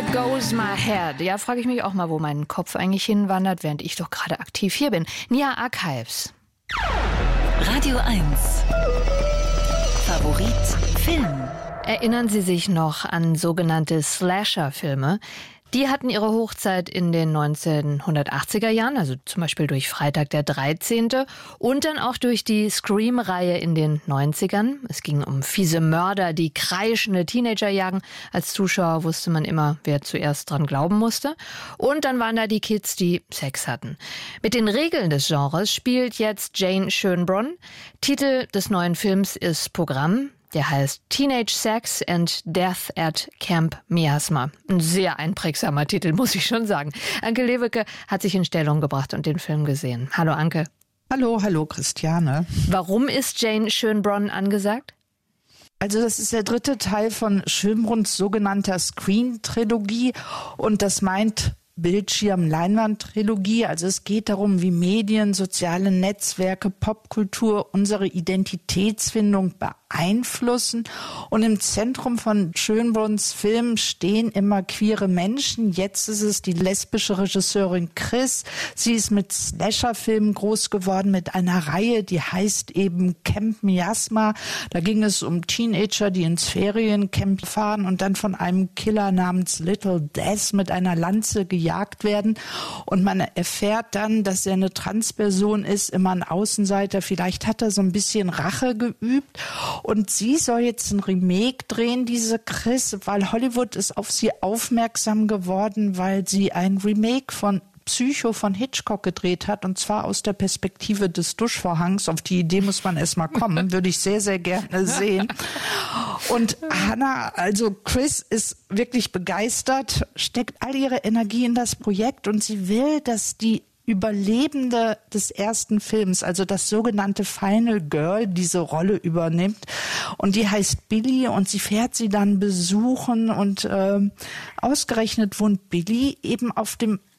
Goes my head? Ja, frage ich mich auch mal, wo mein Kopf eigentlich hinwandert, während ich doch gerade aktiv hier bin. Nia Archives. Radio 1. Favorit Film. Erinnern Sie sich noch an sogenannte Slasher-Filme? Die hatten ihre Hochzeit in den 1980er Jahren, also zum Beispiel durch Freitag der 13. und dann auch durch die Scream-Reihe in den 90ern. Es ging um fiese Mörder, die kreischende Teenager jagen. Als Zuschauer wusste man immer, wer zuerst dran glauben musste. Und dann waren da die Kids, die Sex hatten. Mit den Regeln des Genres spielt jetzt Jane Schönbrunn. Titel des neuen Films ist Programm. Der heißt Teenage Sex and Death at Camp Miasma. Ein sehr einprägsamer Titel, muss ich schon sagen. Anke Lewicke hat sich in Stellung gebracht und den Film gesehen. Hallo Anke. Hallo Christiane. Warum ist Jane Schönbrunn angesagt? Also das ist der dritte Teil von Schönbrunns sogenannter Screen-Trilogie und das meint Bildschirm-Leinwand-Trilogie. Also es geht darum, wie Medien, soziale Netzwerke, Popkultur unsere Identitätsfindung beeinflussen. Und im Zentrum von Schönbrunns Film stehen immer queere Menschen. Jetzt ist es die lesbische Regisseurin Chris. Sie ist mit Slasher-Filmen groß geworden, mit einer Reihe, die heißt eben Camp Miasma. Da ging es um Teenager, die ins Feriencamp fahren und dann von einem Killer namens Little Death mit einer Lanze gejagt werden. Und man erfährt dann, dass er eine Transperson ist, immer ein Außenseiter. Vielleicht hat er so ein bisschen Rache geübt. Und sie soll jetzt ein Remake drehen, diese Chris, weil Hollywood ist auf sie aufmerksam geworden, weil sie ein Remake von Psycho von Hitchcock gedreht hat, und zwar aus der Perspektive des Duschvorhangs. Auf die Idee muss man erst mal kommen, würde ich sehr, sehr gerne sehen. Und Hannah, also Chris, ist wirklich begeistert, steckt all ihre Energie in das Projekt und sie will, dass die Überlebende des ersten Films, also das sogenannte Final Girl, diese Rolle übernimmt. Und die heißt Billy und sie fährt sie dann besuchen und ausgerechnet wohnt Billy eben auf dem